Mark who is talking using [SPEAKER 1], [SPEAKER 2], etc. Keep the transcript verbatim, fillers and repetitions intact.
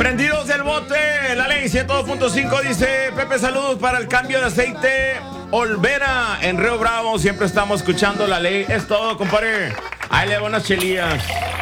[SPEAKER 1] Prendidos del bote, la ley ciento dos punto cinco dice: Pepe, saludos para el cambio de aceite Olvera en Río Bravo. Siempre estamos escuchando la ley. Es todo, compadre. Ahí le van unas chelías.